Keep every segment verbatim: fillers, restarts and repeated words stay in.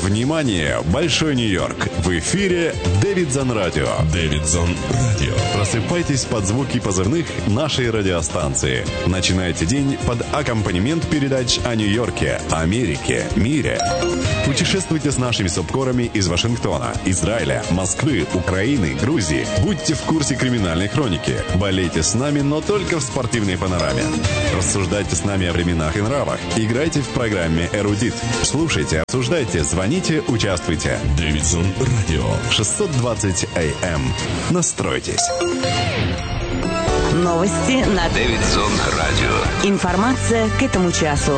Внимание, Большой Нью-Йорк. В эфире Дэвидсон Радио. Дэвидсон Радио. Просыпайтесь под звуки позывных нашей радиостанции. Начинайте день под аккомпанемент передач о Нью-Йорке, Америке, мире. Путешествуйте с нашими субкорами из Вашингтона, Израиля, Москвы, Украины, Грузии. Будьте в курсе криминальной хроники. Болейте с нами, но только в спортивной панораме. Рассуждайте с нами о временах и нравах. Играйте в программе «Эрудит». Слушайте, обсуждайте, звоните, участвуйте. Дэвидсон Радио. шестьсот двадцать эй эм. Настройтесь. Новости на Дэвидсон Радио. Информация к этому часу.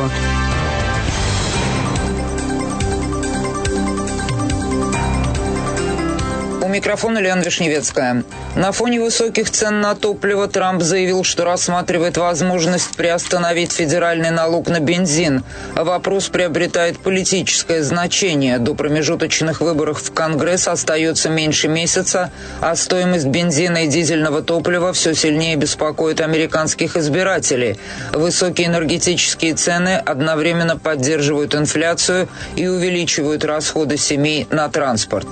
У микрофона Лена Вишневецкая. На фоне высоких цен на топливо Трамп заявил, что рассматривает возможность приостановить федеральный налог на бензин. Вопрос приобретает политическое значение. До промежуточных выборов в Конгресс остается меньше месяца, а стоимость бензина и дизельного топлива все сильнее беспокоит американских избирателей. Высокие энергетические цены одновременно поддерживают инфляцию и увеличивают расходы семей на транспорт.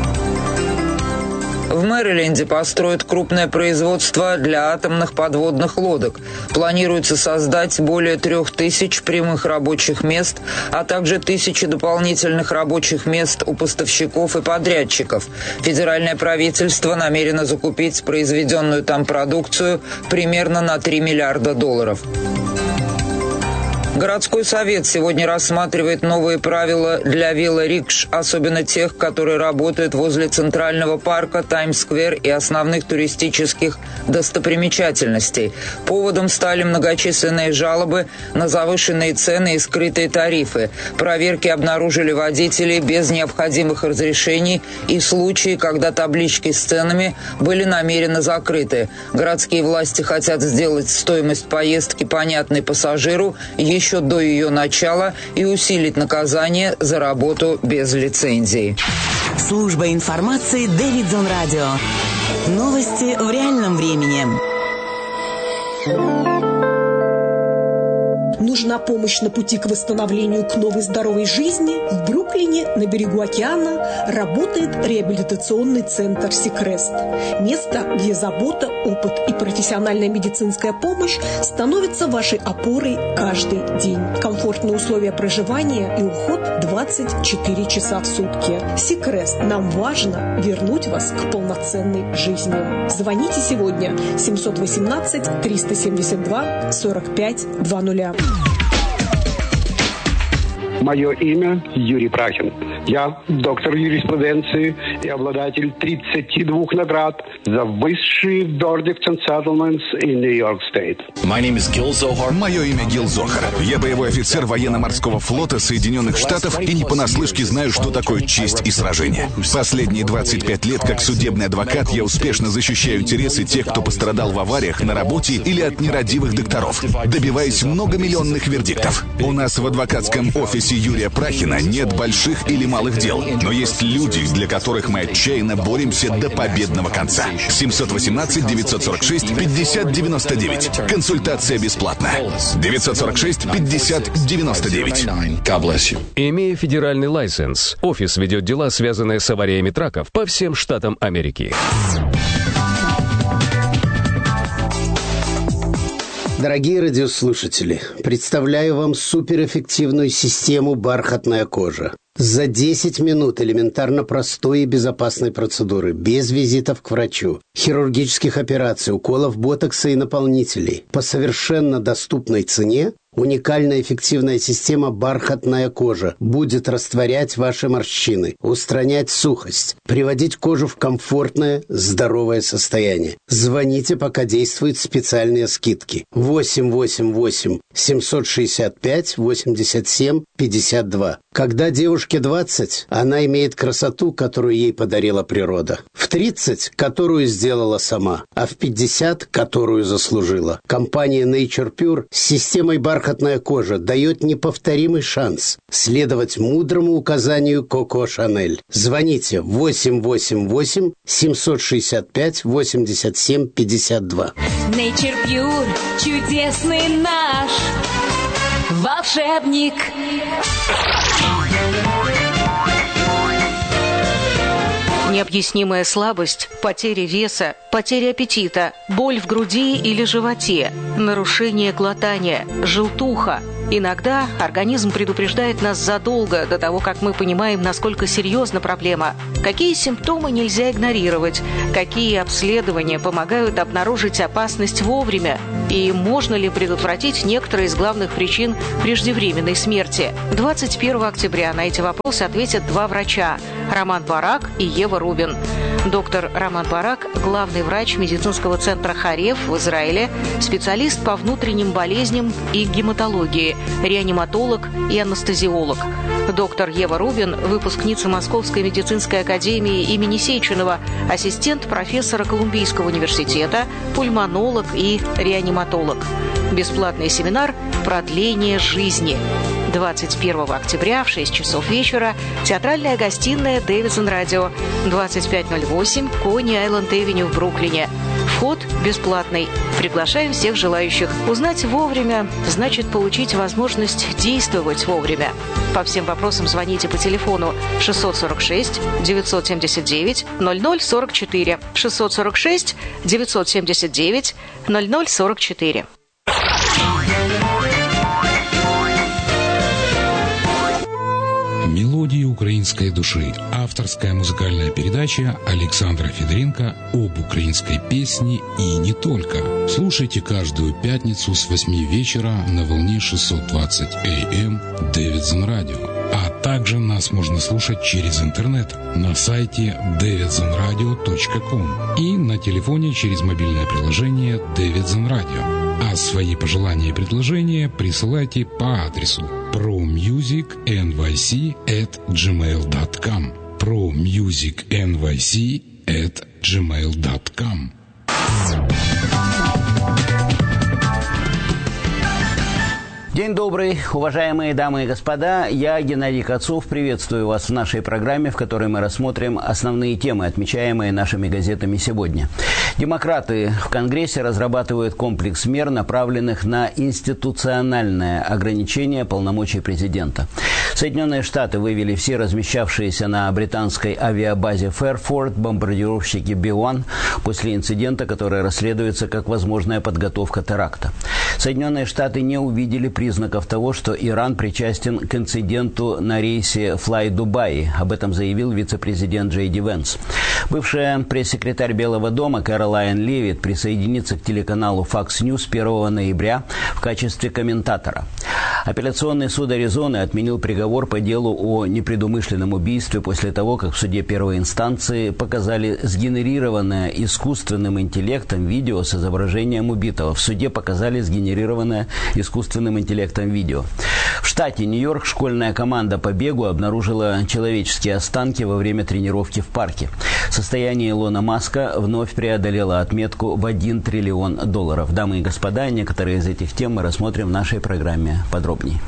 В Мэриленде построят крупное производство для атомных подводных лодок. Планируется создать более трех тысяч прямых рабочих мест, а также тысячи дополнительных рабочих мест у поставщиков и подрядчиков. Федеральное правительство намерено закупить произведенную там продукцию примерно на три миллиарда долларов. Городской совет сегодня рассматривает новые правила для велорикш, особенно тех, которые работают возле Центрального парка, Таймс-сквер и основных туристических достопримечательностей. Поводом стали многочисленные жалобы на завышенные цены и скрытые тарифы. Проверки обнаружили водителей без необходимых разрешений и случаи, когда таблички с ценами были намеренно закрыты. Городские власти хотят сделать стоимость поездки понятной пассажиру еще еще до ее начала и усилить наказание за работу без лицензии. Служба информации Дэвидсон Радио. Новости в реальном времени. Нужна помощь на пути к восстановлению к новой здоровой жизни? В Бруклине, на берегу океана, работает реабилитационный центр «Сикрест». Место, где забота, опыт и профессиональная медицинская помощь становятся вашей опорой каждый день. Комфортные условия проживания и уход двадцать четыре часа в сутки. «Сикрест». Нам важно вернуть вас к полноценной жизни. Звоните сегодня семьсот восемнадцать триста семьдесят два сорок пять двадцать. Мое имя Юрий Прахин. Я доктор юриспруденции и обладатель тридцати двух наград за высшие verdicts and settlements in New York State. My name is Gil Zohar. Мое имя Гил Зохар. Я боевой офицер военно-морского флота Соединенных Штатов и не понаслышке знаю, что такое честь и сражение. Последние двадцать пять лет как судебный адвокат я успешно защищаю интересы тех, кто пострадал в авариях на работе или от нерадивых докторов, добиваясь многомиллионных вердиктов. У нас в адвокатском офисе Юрия Прахина нет больших или малых дел, но есть люди, для которых мы отчаянно боремся до победного конца. семьсот восемнадцать девятьсот сорок шесть пятьдесят девяносто девять. Консультация бесплатна. девятьсот сорок шесть пятьдесят девяносто девять. Имея федеральный лайсенс, офис ведет дела, связанные с авариями траков по всем штатам Америки. Дорогие радиослушатели, представляю вам суперэффективную систему «Бархатная кожа». За десять минут элементарно простой и безопасной процедуры, без визитов к врачу, хирургических операций, уколов ботокса и наполнителей, по совершенно доступной цене, уникальная эффективная система «Бархатная кожа» будет растворять ваши морщины, устранять сухость, приводить кожу в комфортное, здоровое состояние. Звоните, пока действуют специальные скидки. восемь восемь восемь семьсот шестьдесят пять восемьдесят семь пятьдесят два. Когда девушке двадцать, она имеет красоту, которую ей подарила природа. В тридцать, которую сделала сама, а в пятьдесят, которую заслужила. Компания Nature Pure с системой «Бархатная кожа» дает неповторимый шанс следовать мудрому указанию Коко Шанель. Звоните восемь восемь восемь семьсот шестьдесят пять восемьдесят семь пятьдесят два. Nature Pure, чудесный наш волшебник. Необъяснимая слабость, потеря веса, потеря аппетита, боль в груди или животе, нарушение глотания, желтуха. Иногда организм предупреждает нас задолго до того, как мы понимаем, насколько серьезна проблема. Какие симптомы нельзя игнорировать, какие обследования помогают обнаружить опасность вовремя, и можно ли предотвратить некоторые из главных причин преждевременной смерти. двадцать первого октября на эти вопросы ответят два врача – Роман Барак и Ева Рубин. Доктор Роман Барак – главный врач медицинского центра Хареф в Израиле, специалист по внутренним болезням и гематологии, реаниматолог и анестезиолог. Доктор Ева Рубин – выпускница Московской медицинской академии имени Сеченова, ассистент профессора Колумбийского университета, пульмонолог и реаниматолог. Бесплатный семинар «Продление жизни». двадцать первого октября в шесть часов вечера театральная гостиная Дэвидсон Радио, двадцать пять ноль восемь Кони-Айленд-Эвеню в Бруклине. Вход бесплатный. Приглашаем всех желающих. Узнать вовремя значит получить возможность действовать вовремя. По всем вопросам звоните по телефону шестьсот сорок шесть девятьсот семьдесят девять ноль ноль сорок четыре шестьсот сорок шесть девятьсот семьдесят девять ноль ноль сорок четыре. Мелодии украинской души. Авторская музыкальная передача Александра Федоренко об украинской песне и не только. Слушайте каждую пятницу с восьми вечера на волне шестьсот двадцать эй эм Дэвидсон Радио. А также нас можно слушать через интернет на сайте дэвидсон радио точка ком и на телефоне через мобильное приложение Дэвидсон Радио. А свои пожелания и предложения присылайте по адресу promusicnyc at gmail dot com promusicnyc at gmail dot com. День добрый, уважаемые дамы и господа. Я, Геннадий Кацов, приветствую вас в нашей программе, в которой мы рассмотрим основные темы, отмечаемые нашими газетами сегодня. Демократы в Конгрессе разрабатывают комплекс мер, направленных на институциональное ограничение полномочий президента. Соединенные Штаты вывели все размещавшиеся на британской авиабазе Фэрфорд бомбардировщики би один после инцидента, который расследуется как возможная подготовка теракта. Соединенные Штаты не увидели признаков того, что Иран причастен к инциденту на рейсе Fly Dubai. Об этом заявил вице-президент Джей Ди Венс. Бывшая пресс-секретарь Белого дома Кэролайн Левитт присоединится к телеканалу Fox News первого ноября в качестве комментатора. Апелляционный суд Аризоны отменил приговор по делу о непредумышленном убийстве после того, как в суде первой инстанции показали сгенерированное искусственным интеллектом видео с изображением убитого. В суде показали сгенерированное искусственным интеллектом видео. В штате Нью-Йорк школьная команда по бегу обнаружила человеческие останки во время тренировки в парке. Состояние Илона Маска вновь преодолело отметку в один триллион долларов. Дамы и господа, некоторые из этих тем мы рассмотрим в нашей программе подробнее.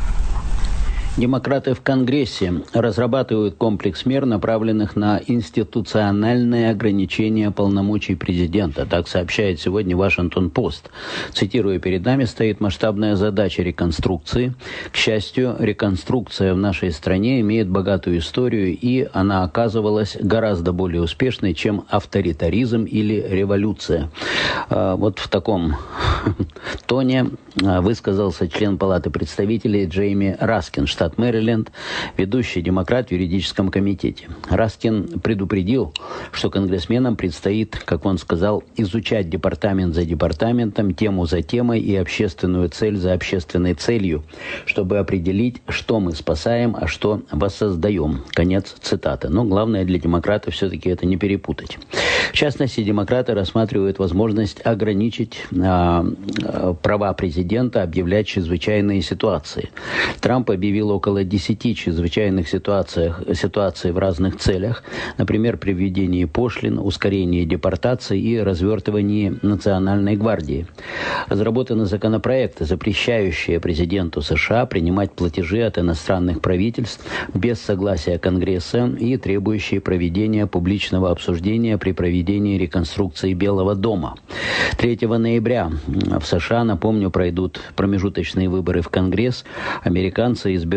Демократы в Конгрессе разрабатывают комплекс мер, направленных на институциональное ограничение полномочий президента. Так сообщает сегодня Вашингтон-Пост. Цитирую, перед нами стоит масштабная задача реконструкции. К счастью, реконструкция в нашей стране имеет богатую историю, и она оказывалась гораздо более успешной, чем авторитаризм или революция. Вот в таком тоне высказался член Палаты представителей Джейми Раскин, штат Мэриленд, ведущий демократ в юридическом комитете. Раскин предупредил, что конгрессменам предстоит, как он сказал, изучать департамент за департаментом, тему за темой и общественную цель за общественной целью, чтобы определить, что мы спасаем, а что воссоздаем. Конец цитаты. Но главное для демократов все-таки это не перепутать. В частности, демократы рассматривают возможность ограничить а, права президента объявлять чрезвычайные ситуации. Трамп объявил около десяти чрезвычайных ситуациях, ситуаций в разных целях, например, при введении пошлин, ускорении депортации и развертывании Национальной гвардии. Разработаны законопроекты, запрещающие президенту США принимать платежи от иностранных правительств без согласия Конгресса и требующие проведения публичного обсуждения при проведении реконструкции Белого дома. третьего ноября в США, напомню, пройдут промежуточные выборы в Конгресс. Американцы изберут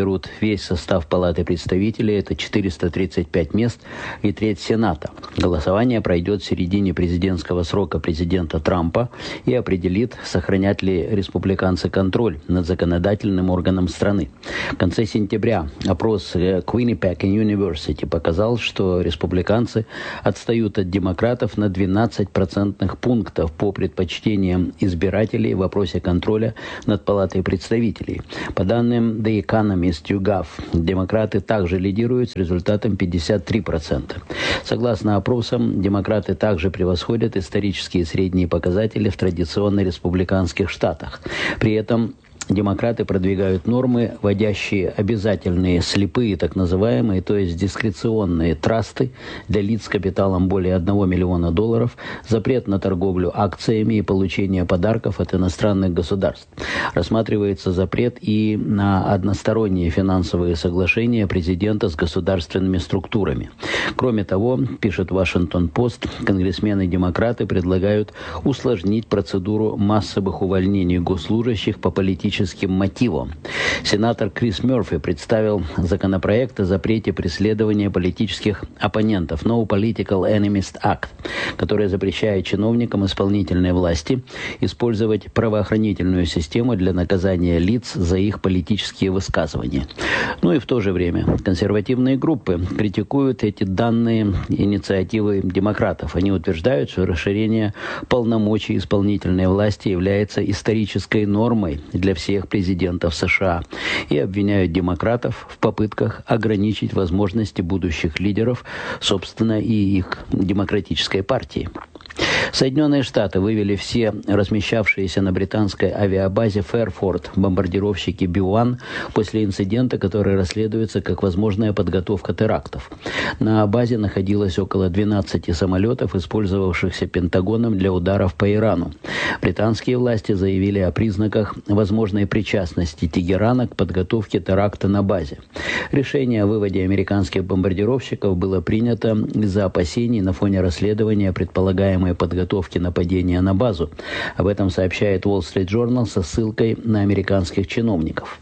изберут весь состав Палаты представителей, это четыреста тридцать пять мест и треть Сената. Голосование пройдет в середине президентского срока президента Трампа и определит, сохранят ли республиканцы контроль над законодательным органом страны. В конце сентября опрос Quinnipiac University показал, что республиканцы отстают от демократов на двенадцать процентных пунктов по предпочтениям избирателей в вопросе контроля над Палатой представителей. По данным The Economist YouGov, демократы также лидируют с результатом пятьдесят три процента. Согласно опросам, демократы также превосходят исторические средние показатели в традиционно республиканских штатах. При этом демократы продвигают нормы, вводящие обязательные слепые, так называемые, то есть дискреционные трасты для лиц с капиталом более одного миллиона долларов, запрет на торговлю акциями и получение подарков от иностранных государств. Рассматривается запрет и на односторонние финансовые соглашения президента с государственными структурами. Кроме того, пишет Вашингтон-Пост, конгрессмены-демократы предлагают усложнить процедуру массовых увольнений госслужащих по политическим мотивам. Сенатор Крис Мерфи представил законопроект о запрете преследования политических оппонентов No Political Enemies Act, который запрещает чиновникам исполнительной власти использовать правоохранительную систему для наказания лиц за их политические высказывания. Ну и в то же время консервативные группы критикуют эти данные инициативы демократов. Они утверждают, что расширение полномочий исполнительной власти является исторической нормой для всех президентов США и обвиняют демократов в попытках ограничить возможности будущих лидеров, собственно, и их демократической партии. Соединенные Штаты вывели все размещавшиеся на британской авиабазе Фэрфорд бомбардировщики Би один после инцидента, который расследуется как возможная подготовка терактов. На базе находилось около двенадцати самолетов, использовавшихся Пентагоном для ударов по Ирану. Британские власти заявили о признаках возможной причастности Тегерана к подготовке теракта на базе. Решение о выводе американских бомбардировщиков было принято из-за опасений на фоне расследования предполагаемой подготовки нападения на базу. Об этом сообщает Wall Street Journal со ссылкой на американских чиновников.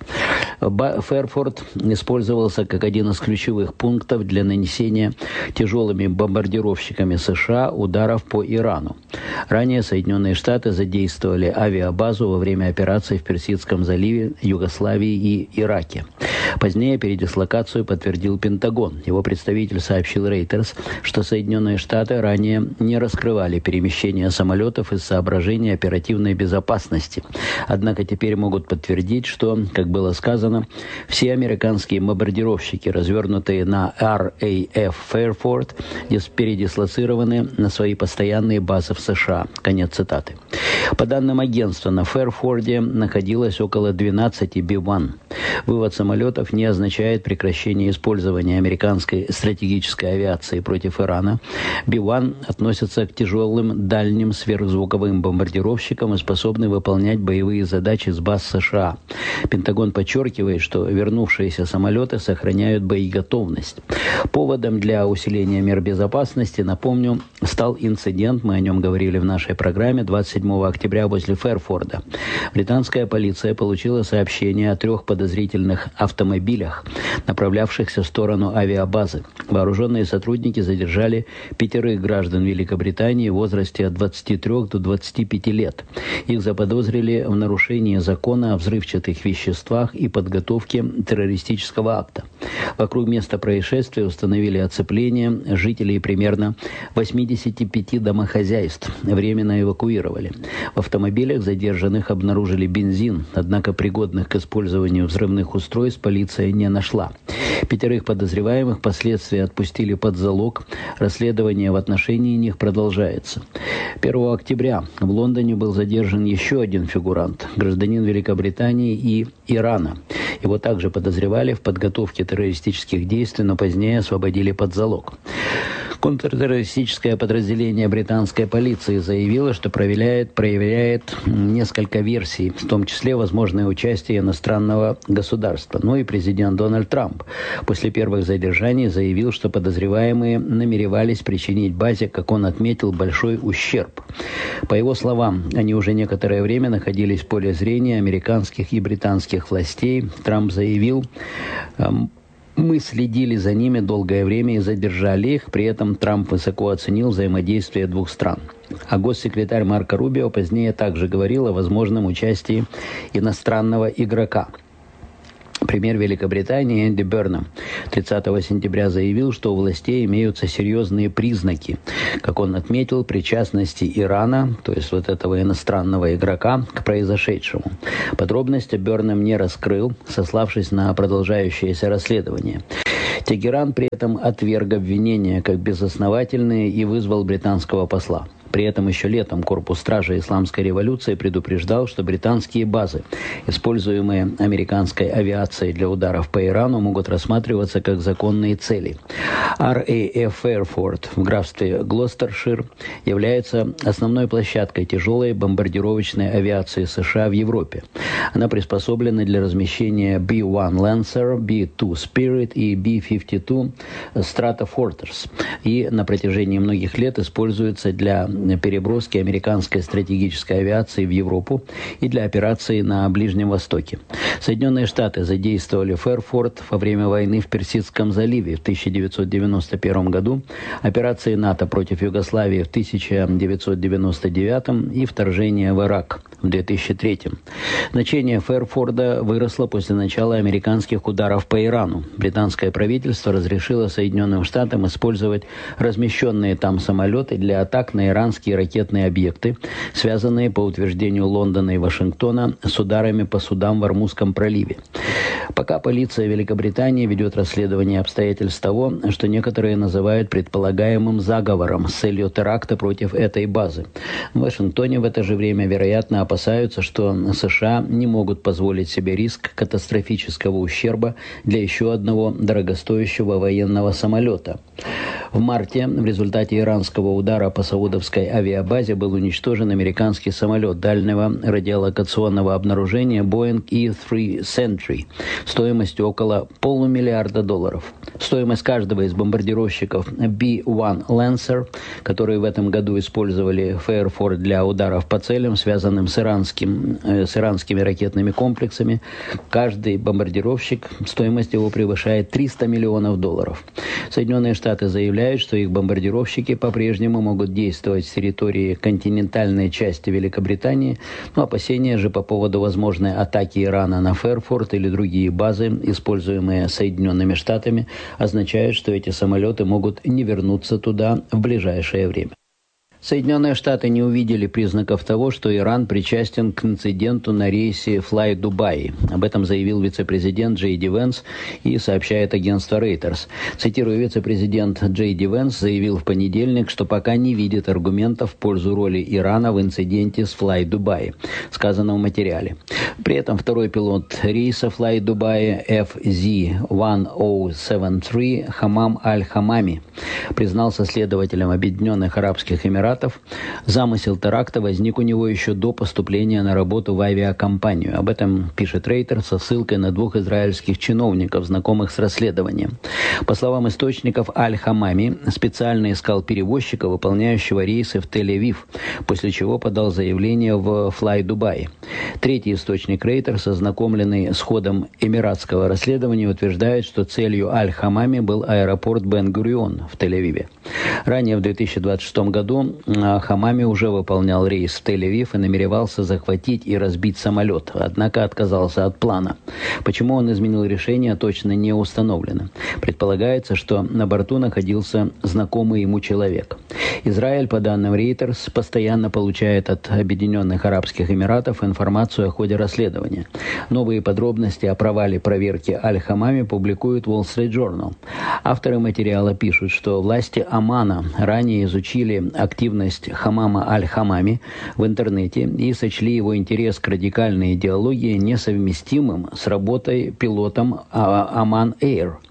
Фэрфорд использовался как один из ключевых пунктов для нанесения тяжелыми бомбардировщиками США ударов по Ирану. Ранее Соединенные Штаты задействовали авиабазу во время операций в Персидском заливе, Югославии и Ираке. Позднее передислокацию подтвердил Пентагон. Его представитель сообщил Reuters, что Соединенные Штаты ранее не раскрывали перемещение самолетов из соображений оперативной безопасности. Однако теперь могут подтвердить, что, как было сказано, все американские бомбардировщики, развернутые на ар эй эф Fairford, передислоцированы на свои постоянные базы в США. Конец цитаты. По данным агентства, на Фэрфорде находилось около двенадцати Би один. Вывод самолетов не означает прекращение использования американской стратегической авиации против Ирана. Би один относится к тяжелым дальним сверхзвуковым бомбардировщикам и способны выполнять боевые задачи с баз США. Пентагон подчеркивает, что вернувшиеся самолеты сохраняют боеготовность. Поводом для усиления мер безопасности, напомню, стал инцидент, мы о нем говорили в нашей программе, двадцать седьмого октября возле Фэрфорда. Британская полиция получила сообщение о трех подозрительных автомобилях, направлявшихся в сторону авиабазы. Вооруженные сотрудники задержали пятерых граждан Великобритании в возрасте от двадцати трёх до двадцати пяти лет. Их заподозрили в нарушении закона о взрывчатых веществах и подготовке террористического акта. Вокруг места происшествия установили оцепление, жителей примерно восьмидесяти пяти домохозяйств временно эвакуировали. В автомобилях задержанных обнаружили бензин, однако пригодных к использованию взрывных устройств полиция не нашла. Пятерых подозреваемых впоследствии отпустили под залог. Расследование в отношении них продолжается. первого октября в Лондоне был задержан еще один фигурант, гражданин Великобритании и Ирана. Его также подозревали в подготовке террористических действий, но позднее освободили под залог. Контртеррористическое подразделение британской полиции заявило, что проверяет, проверяет несколько версий, в том числе возможное участие иностранного государства. Ну и президент Дональд Трамп После первых задержаний заявил, что подозреваемые намеревались причинить базе, как он отметил, большой ущерб. По его словам, они уже некоторое время находились в поле зрения американских и британских властей. Трамп заявил: «Мы следили за ними долгое время и задержали их». При этом Трамп высоко оценил взаимодействие двух стран. А госсекретарь Марко Рубио позднее также говорил о возможном участии иностранного игрока. Премьер Великобритании Энди Бернам тридцатого сентября заявил, что у властей имеются серьезные признаки, как он отметил, причастности Ирана, то есть вот этого иностранного игрока, к произошедшему. Подробности Бернам не раскрыл, сославшись на продолжающееся расследование. Тегеран при этом отверг обвинения как безосновательные и вызвал британского посла. При этом еще летом Корпус стражи Исламской революции предупреждал, что британские базы, используемые американской авиацией для ударов по Ирану, могут рассматриваться как законные цели. ар эй эф Фэрфорд в графстве Глостершир является основной площадкой тяжелой бомбардировочной авиации США в Европе. Она приспособлена для размещения би один Lancer, би два Spirit и би пятьдесят два Stratofortress и на протяжении многих лет используется для переброски американской стратегической авиации в Европу и для операций на Ближнем Востоке. Соединенные Штаты задействовали Фэрфорд во время войны в Персидском заливе в тысяча девятьсот девяносто первом году, операции НАТО против Югославии в тысяча девятьсот девяносто девятом и вторжение в Ирак в две тысячи третьем. Значение Фэрфорда выросло после начала американских ударов по Ирану. Британское правительство разрешило Соединенным Штатам использовать размещенные там самолеты для атак на иранские ракетные объекты, связанные, по утверждению Лондона и Вашингтона, с ударами по судам в Ормузском проливе. Пока полиция Великобритании ведет расследование обстоятельств того, что некоторые называют предполагаемым заговором с целью теракта против этой базы. В Вашингтоне в это же время, вероятно, опасаются, что США не могут позволить себе риск катастрофического ущерба для еще одного дорогостоящего военного самолета. В марте в результате иранского удара по саудовской авиабазе был уничтожен американский самолет дальнего радиолокационного обнаружения Boeing и три Sentry стоимостью около полумиллиарда долларов. Стоимость каждого из бомбардировщиков би один Lancer, которые в этом году использовали Фэрфорд для ударов по целям, связанным с, иранским, э, с иранскими ракетными комплексами, каждый бомбардировщик, стоимость его превышает триста миллионов долларов. Соединенные Штаты заявляют, что их бомбардировщики по-прежнему могут действовать с территории континентальной части Великобритании, но опасения же по поводу возможной атаки Ирана на Фэрфорд или другие базы, используемые Соединенными Штатами, означают, что эти самолеты могут не вернуться туда в ближайшее время. Соединенные Штаты не увидели признаков того, что Иран причастен к инциденту на рейсе Fly Dubai. Об этом заявил вице-президент Джей Ди Венс и сообщает агентство Reuters. Цитирую, вице-президент Джей Ди Венс заявил в понедельник, что пока не видит аргументов в пользу роли Ирана в инциденте с Fly Dubai, сказано в материале. При этом второй пилот рейса Fly Dubai эф зет тысяча семьдесят три Хамам Аль-Хамами признался следователям Объединенных Арабских Эмиратов. Замысел теракта возник у него еще до поступления на работу в авиакомпанию. Об этом пишет Рейтер со ссылкой на двух израильских чиновников, знакомых с расследованием. По словам источников, Аль-Хамами специально искал перевозчика, выполняющего рейсы в Тель-Авив, после чего подал заявление в Fly Dubai. Третий источник Рейтер, ознакомленный с ходом эмиратского расследования, утверждает, что целью Аль-Хамами был аэропорт Бен-Гурион в Тель-Авиве. Ранее в две тысячи двадцать шестом году Хамами уже выполнял рейс в Тель-Авив и намеревался захватить и разбить самолет, однако отказался от плана. Почему он изменил решение, точно не установлено. Предполагается, что на борту находился знакомый ему человек. Израиль, по данным Reuters, постоянно получает от Объединенных Арабских Эмиратов информацию о ходе расследования. Новые подробности о провале проверки Аль-Хамами публикует Wall Street Journal. Авторы материала пишут, что власти Омана ранее изучили активность Хамама Аль-Хамами в интернете и сочли его интерес к радикальной идеологии несовместимым с работой пилотом Оман Air.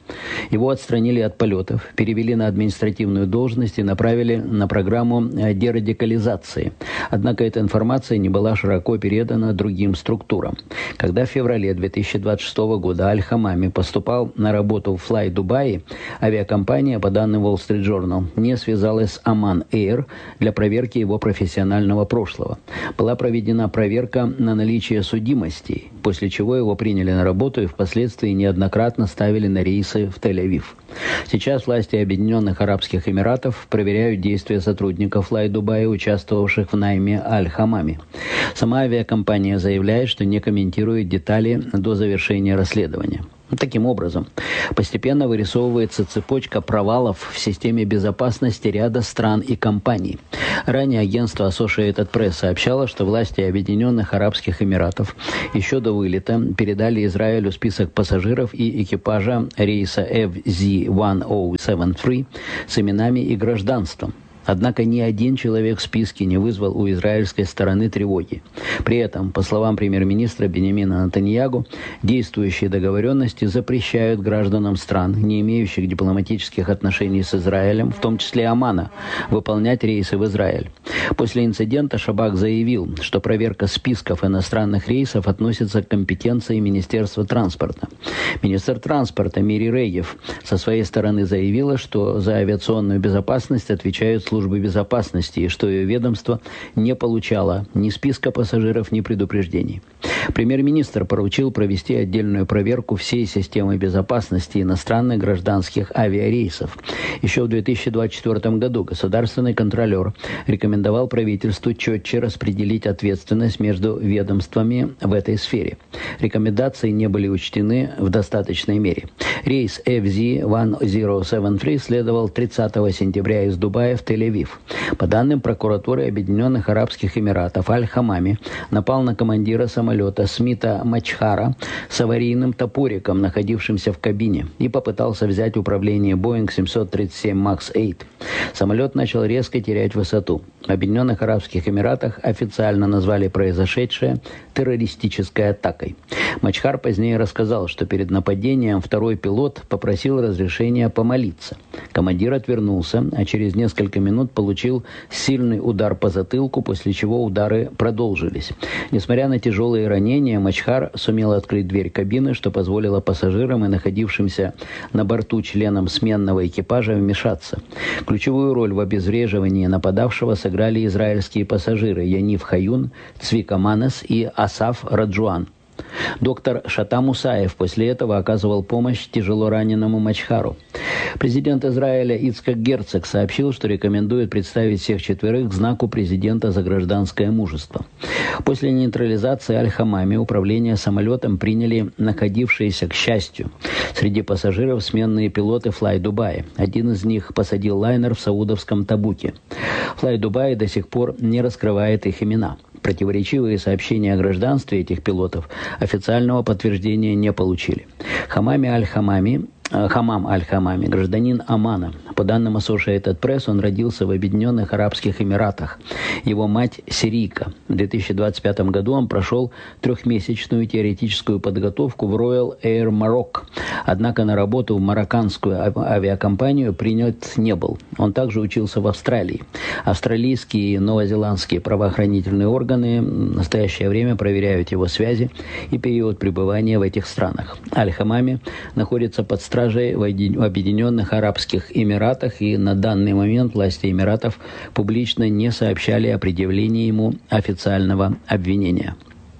Его отстранили от полетов, перевели на административную должность и направили на программу дерадикализации. Однако эта информация не была широко передана другим структурам. Когда в феврале две тысячи двадцать шестого года Аль-Хамами поступал на работу в Fly Dubai, авиакомпания, по данным Wall Street Journal, не связалась с Oman Air для проверки его профессионального прошлого. Была проведена проверка на наличие судимостей, после чего его приняли на работу и впоследствии неоднократно ставили на рейсы в Тель-Авив. Сейчас власти Объединенных Арабских Эмиратов проверяют действия сотрудников Fly Dubai, участвовавших в найме Аль-Хамами. Сама авиакомпания заявляет, что не комментирует детали до завершения расследования. Таким образом, постепенно вырисовывается цепочка провалов в системе безопасности ряда стран и компаний. Ранее агентство Associated Press сообщало, что власти Объединенных Арабских Эмиратов еще до вылета передали Израилю список пассажиров и экипажа рейса эф зет тысяча семьдесят три с именами и гражданством. Однако ни один человек в списке не вызвал у израильской стороны тревоги. При этом, по словам премьер-министра Беньямина Нетаньяху, действующие договоренности запрещают гражданам стран, не имеющих дипломатических отношений с Израилем, в том числе Омана, выполнять рейсы в Израиль. После инцидента Шабак заявил, что проверка списков иностранных рейсов относится к компетенции Министерства транспорта. Министр транспорта Мири Регев со своей стороны заявила, что за авиационную безопасность отвечают службы безопасности, и что ее ведомство не получало ни списка пассажиров, ни предупреждений. Премьер-министр поручил провести отдельную проверку всей системы безопасности иностранных гражданских авиарейсов. Еще в две тысячи двадцать четвёртом году государственный контролер рекомендовал правительству четче распределить ответственность между ведомствами в этой сфере. Рекомендации не были учтены в достаточной мере. Рейс эф зет тысяча семьдесят три следовал тридцатого сентября из Дубая в Тель-Авив. По данным прокуратуры Объединенных Арабских Эмиратов, Аль-Хамами напал на командира самолета Смита Мачхара с аварийным топориком, находившимся в кабине, и попытался взять управление Боинг семьсот тридцать семь макс восемь. Самолет начал резко терять высоту. В Объединенных Арабских Эмиратах официально назвали произошедшее террористической атакой. Мачхар позднее рассказал, что перед нападением второй пилот попросил разрешения помолиться. Командир отвернулся, а через несколько минут получил сильный удар по затылку, после чего удары продолжились. Несмотря на тяжелые ранения, Мачхар сумел открыть дверь кабины, что позволило пассажирам и находившимся на борту членам сменного экипажа вмешаться. Ключевую роль в обезвреживании нападавшего сыграли израильские пассажиры Янив Хаюн, Цвика Манес и Асаф Раджуан. Доктор Шата Мусаев после этого оказывал помощь тяжело раненому Мачхару. Президент Израиля Ицхак Герцог сообщил, что рекомендует представить всех четверых к знаку президента за гражданское мужество. После нейтрализации Аль-Хамами управление самолетом приняли находившиеся, к счастью, среди пассажиров сменные пилоты Fly Dubai. Один из них посадил лайнер в саудовском Табуке. Fly Dubai до сих пор не раскрывает их имена. Противоречивые сообщения о гражданстве этих пилотов официального подтверждения не получили. Хамами Аль-Хамами Хамам Аль-Хамами, гражданин Омана. По данным Associated Press, он родился в Объединенных Арабских Эмиратах. Его мать сирийка. В две тысячи двадцать пятом году он прошел трехмесячную теоретическую подготовку в Royal Air Maroc. Однако на работу в марокканскую авиакомпанию принят не был. Он также учился в Австралии. Австралийские и новозеландские правоохранительные органы в настоящее время проверяют его связи и период пребывания в этих странах. Аль-Хамами находится под стражей в Объединенных Арабских Эмиратах, и на данный момент власти Эмиратов публично не сообщали о предъявлении ему официального обвинения.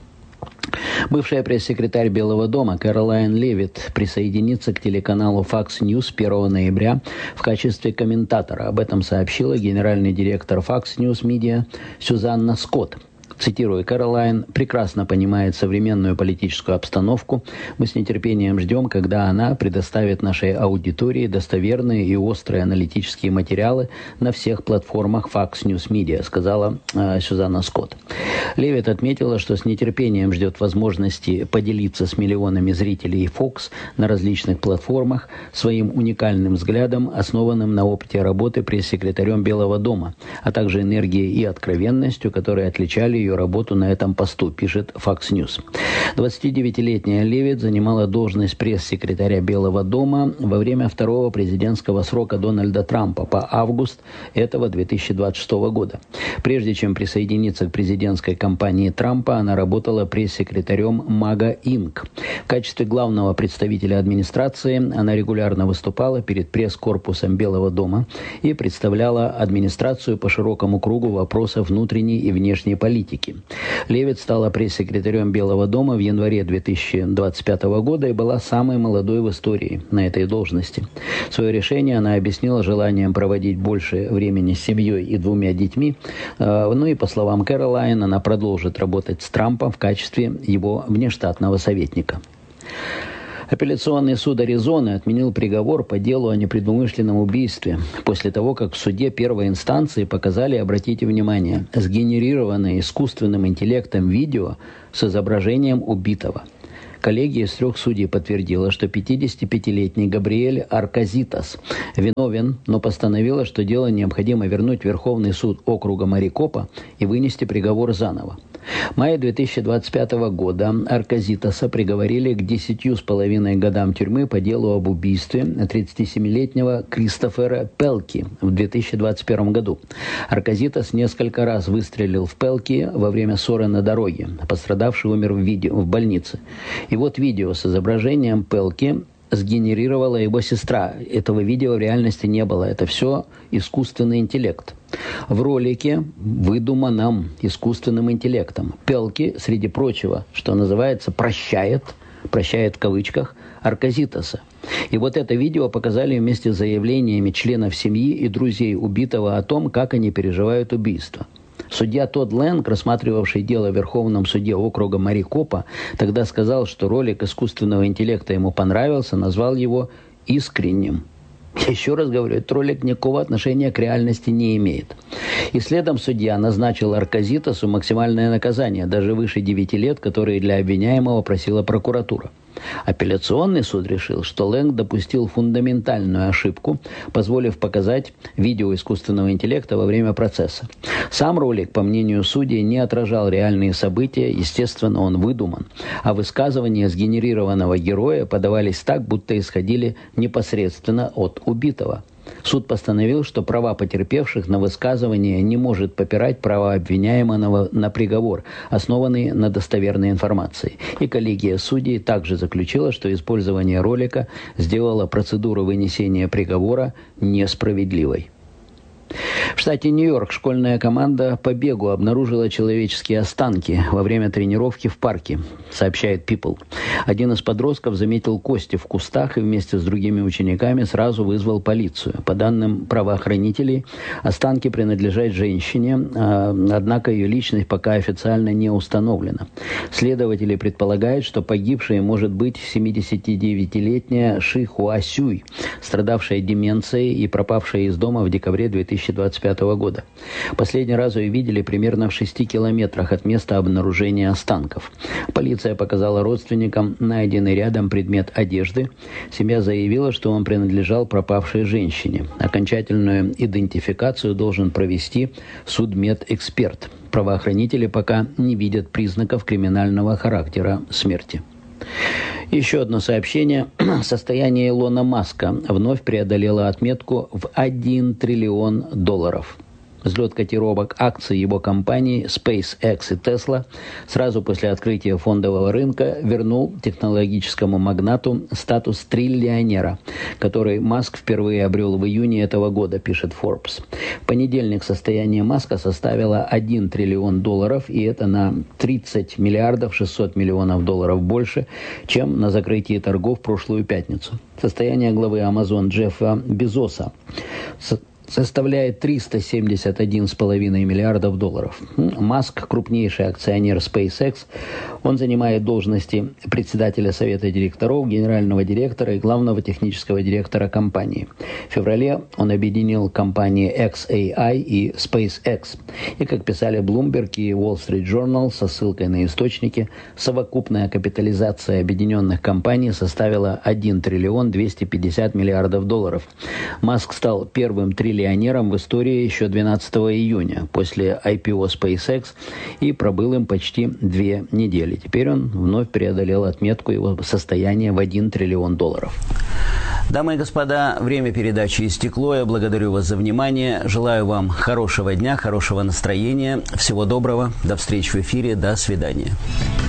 Бывшая пресс-секретарь Белого дома Кэролайн Левитт присоединится к телеканалу Fox News первого ноября в качестве комментатора. Об этом сообщила генеральный директор Fox News Media Сюзанна Скотт. Цитирую, Кэролайн прекрасно понимает современную политическую обстановку. Мы с нетерпением ждем, когда она предоставит нашей аудитории достоверные и острые аналитические материалы на всех платформах Fox News Media, сказала э, Сюзанна Скотт. Левитт отметила, что с нетерпением ждет возможности поделиться с миллионами зрителей Fox на различных платформах своим уникальным взглядом, основанным на опыте работы пресс-секретарем Белого дома, а также энергией и откровенностью, которые отличали ее ее работу на этом посту, пишет Fox News. двадцатидевятилетняя Левит занимала должность пресс-секретаря Белого дома во время второго президентского срока Дональда Трампа по август этого две тысячи двадцать шестого года. Прежде чем присоединиться к президентской кампании Трампа, она работала пресс-секретарем мага инк. В качестве главного представителя администрации она регулярно выступала перед пресс-корпусом Белого дома и представляла администрацию по широкому кругу вопросов внутренней и внешней политики. Левит стала пресс-секретарем Белого дома в январе две тысячи двадцать пятого года и была самой молодой в истории на этой должности. Свое решение она объяснила желанием проводить больше времени с семьей и двумя детьми. Ну и, по словам Кэролайн, она продолжит работать с Трампом в качестве его внештатного советника. Апелляционный суд Аризоны отменил приговор по делу о непредумышленном убийстве после того, как в суде первой инстанции показали, обратите внимание, сгенерированное искусственным интеллектом видео с изображением убитого. Коллегия из трех судей подтвердила, что пятидесятипятилетний Габриэль Арказитас виновен, но постановила, что дело необходимо вернуть в Верховный суд округа Марикопа и вынести приговор заново. В мае две тысячи двадцать пятого года Арказитаса приговорили к десятью с половиной годам тюрьмы по делу об убийстве тридцатисемилетнего Кристофера Пелки в две тысячи двадцать первом году. Арказитас несколько раз выстрелил в Пелки во время ссоры на дороге. Пострадавший умер в, видео, в больнице. И вот видео с изображением Пелки сгенерировала его сестра. Этого видео в реальности не было. Это все искусственный интеллект. В ролике, выдуманном искусственным интеллектом, Пелки, среди прочего, что называется, прощает, прощает в кавычках, Арказитаса. И вот это видео показали вместе с заявлениями членов семьи и друзей убитого о том, как они переживают убийство. Судья Тодд Лэнг, рассматривавший дело в Верховном суде округа Марикопа, тогда сказал, что ролик искусственного интеллекта ему понравился, назвал его искренним. Я еще раз говорю, этот ролик никакого отношения к реальности не имеет. И следом судья назначил Арказитасу максимальное наказание, даже выше девяти лет, которые для обвиняемого просила прокуратура. Апелляционный суд решил, что Лэнг допустил фундаментальную ошибку, позволив показать видео искусственного интеллекта во время процесса. Сам ролик, по мнению судей, не отражал реальные события, естественно, он выдуман, а высказывания сгенерированного героя подавались так, будто исходили непосредственно от убитого. Суд постановил, что права потерпевших на высказывание не может попирать права обвиняемого на приговор, основанные на достоверной информации. И коллегия судей также заключила, что использование ролика сделало процедуру вынесения приговора несправедливой. В штате Нью-Йорк школьная команда по бегу обнаружила человеческие останки во время тренировки в парке, сообщает People. Один из подростков заметил кости в кустах и вместе с другими учениками сразу вызвал полицию. По данным правоохранителей, останки принадлежат женщине, однако ее личность пока официально не установлена. Следователи предполагают, что погибшей может быть семидесятидевятилетняя Ши Хуа Сюй, страдавшая деменцией и пропавшая из дома в декабре две тысячи двадцать пятого года. Последний раз ее видели примерно в шести километрах от места обнаружения останков. Полиция показала родственникам найденный рядом предмет одежды. Семья заявила, что он принадлежал пропавшей женщине. Окончательную идентификацию должен провести судмедэксперт. Правоохранители пока не видят признаков криминального характера смерти. Еще одно сообщение. Состояние Илона Маска вновь преодолело отметку в один триллион долларов. Взлет котировок акций его компаний SpaceX и Tesla сразу после открытия фондового рынка вернул технологическому магнату статус триллионера, который Маск впервые обрел в июне этого года, пишет Forbes. В понедельник состояние Маска составило один триллион долларов, и это на тридцать миллиардов шестьсот миллионов долларов больше, чем на закрытии торгов в прошлую пятницу. Состояние главы Amazon Джеффа Безоса составляет триста семьдесят один целых пять десятых миллиардов долларов. Маск, крупнейший акционер SpaceX, он занимает должности председателя совета директоров, генерального директора и главного технического директора компании. В феврале он объединил компании икс эй ай и SpaceX. И, как писали Bloomberg и Wall Street Journal со ссылкой на источники, совокупная капитализация объединенных компаний составила один триллион двести пятьдесят миллиардов долларов. Маск стал первым триллионером триллионером в истории еще двенадцатого июня после ай пи о SpaceX и пробыл им почти две недели. Теперь он вновь преодолел отметку его состояния в один триллион долларов. Дамы и господа, время передачи истекло. Я благодарю вас за внимание. Желаю вам хорошего дня, хорошего настроения. Всего доброго. До встречи в эфире. До свидания.